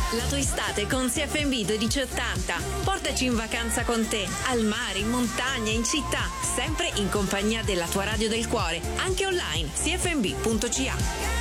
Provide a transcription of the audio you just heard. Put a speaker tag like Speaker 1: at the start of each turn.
Speaker 1: La tua estate con CFMB 1280. Portaci in vacanza con te, al mare, in montagna, in città, sempre in compagnia della tua radio del cuore, anche online, cfmb.ca.